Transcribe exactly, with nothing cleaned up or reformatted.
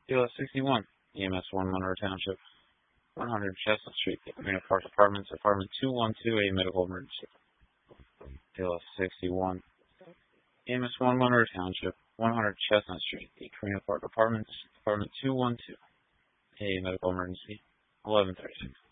A L S sixty-one, E M S one Monroe Township, one hundred Chestnut Street, Marina Park Apartments, Apartment two one two, a medical emergency. A L S sixty-one, E M S one Monroe Township, one hundred Chestnut Street, Marina Park Apartments, Apartment two one two, a medical emergency, eleven thirty-six.